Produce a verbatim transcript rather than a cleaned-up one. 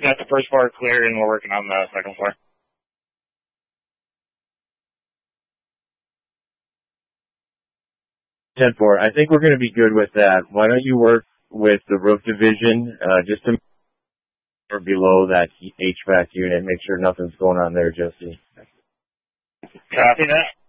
got the first floor cleared, and we're working on the second floor. ten four. I think we're going to be good with that. Why don't you work with the roof division, uh, just to or below that H V A C unit, make sure nothing's going on there, Jesse. Copy that.